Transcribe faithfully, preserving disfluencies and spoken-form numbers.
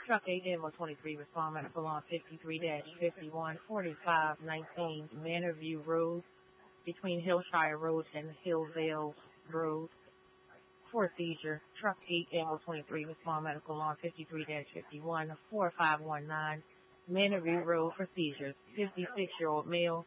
Truck eight M O twenty-three, respond medical on fifty-three fifty-one forty-five nineteen Manor View Road between Hillshire Road and Hillvale Road for seizure. Truck eight M O twenty-three, respond medical on fifty-three fifty-one forty-five nineteen Manor View Road for seizures. fifty-six-year-old male